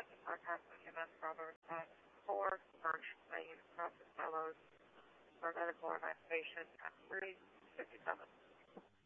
Second Podcast with MS Roberts at 4 Birch Lane, Process Fellows for Medical Evacuation at 3:57.